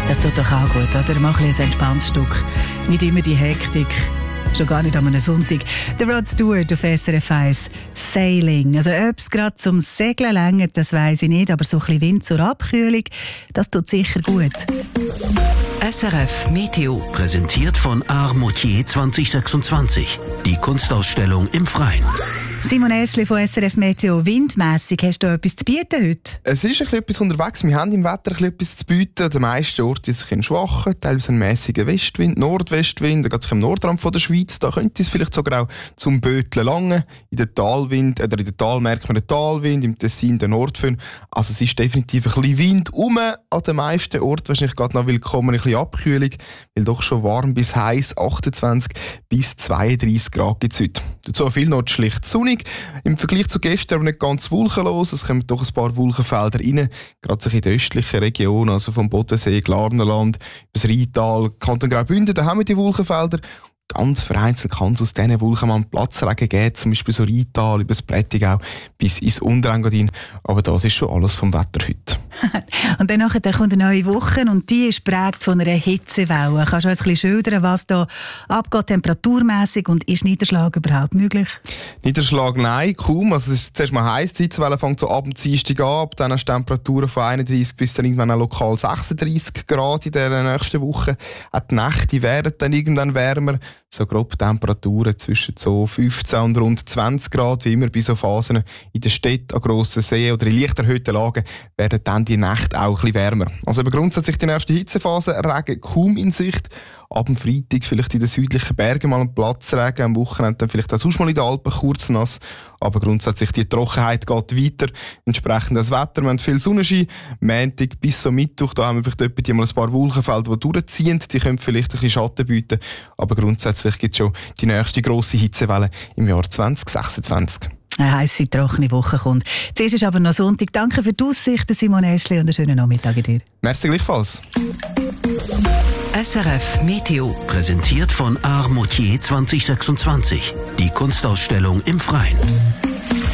Das tut doch auch gut, oder? Mach ein entspanntes Stück. Nicht immer die Hektik. Schon gar nicht an einem Sonntag. Der Rod Stewart auf SRF 1. Sailing. Also ob es gerade zum Segeln reicht, das weiss ich nicht, aber so ein bisschen Wind zur Abkühlung, das tut sicher gut. SRF Meteo. Präsentiert von Art Moutier 2026. Die Kunstausstellung im Freien. Simon Eschli von SRF Meteo. Windmässig, hast du etwas zu bieten heute? Es ist etwas unterwegs. Wir haben im Wetter etwas zu bieten. An den meisten Orten ist es ein schwacher, teilweise ein mäßiger Westwind, Nordwestwind. Da geht es im Nordrand von der Schweiz. Da könnte es vielleicht sogar auch zum Böteln langen. In der Talwind, oder in der Tal merkt man den Talwind, im Tessin den Nordföhn. Also es ist definitiv ein bisschen Wind an den meisten Orten. Wahrscheinlich gerade noch willkommen ein bisschen Abkühlung, weil doch schon warm bis heiß, 28 bis 32 Grad gibt es heute. Dazu viel noch schlicht sonnig. Im Vergleich zu gestern aber nicht ganz wolkenlos. Es kommen doch ein paar Wolkenfelder rein, gerade in der östlichen Region, also vom Bodensee, Glarnerland, das Rheintal, Kanton Graubünden, da haben wir die Wolkenfelder. Ganz vereinzelt kann es aus diesen Wolken mal einen Platzregen geben, zum Beispiel so Rheintal, über das Prättigau bis ins Unterengadin. Aber das ist schon alles vom Wetter heute. Und dann kommt eine neue Woche und die ist prägt von einer Hitzewelle. Kannst du uns ein bisschen schildern, was da abgeht temperaturmässig und ist Niederschlag überhaupt möglich? Niederschlag nein, kaum. Also es ist zuerst mal heiß. Die Hitzewelle fängt so ab dem Dienstag an. Dann hast du Temperaturen von 31 bis dann irgendwann lokal 36 Grad in der nächsten Woche. Auch die Nächte werden dann irgendwann wärmer. So grob Temperaturen zwischen so 15 und rund 20 Grad, wie immer bei so Phasen in den Städten, an grossen Seen oder in leicht erhöhten Lagen, werden dann die Nächte auch ein bisschen wärmer. Also eben grundsätzlich die nächste Hitzephase, Regen kaum in Sicht. Ab dem Freitag vielleicht in den südlichen Bergen mal ein Platzregen, am Wochenende dann vielleicht auch sonst mal in den Alpen kurz nass. Aber grundsätzlich die Trockenheit geht weiter. Entsprechend das Wetter, wir haben viel Sonnenschein. Montag bis zum Mittwoch, da haben wir vielleicht mal ein paar Wolkenfelder, die durchziehen. Die können vielleicht ein bisschen Schatten bieten. Aber grundsätzlich gibt es schon die nächste grosse Hitzewelle im Jahr 2026. Eine heisse, trockene Woche kommt. Zuerst ist aber noch Sonntag. Danke für die Aussichten, Simon Eschli, und einen schönen Nachmittag dir. Merci gleichfalls. SRF Meteo. Präsentiert von Art Moutier 2026. Die Kunstausstellung im Freien.